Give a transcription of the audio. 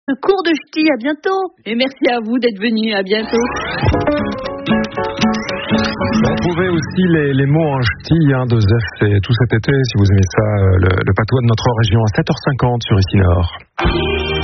Cours de ch'ti, à bientôt. Et merci à vous d'être venus, à bientôt. Retrouvez aussi les mots en ch'ti de Zef et tout cet été, si vous aimez ça, le patois de notre région à 7h50 sur Ici Nord.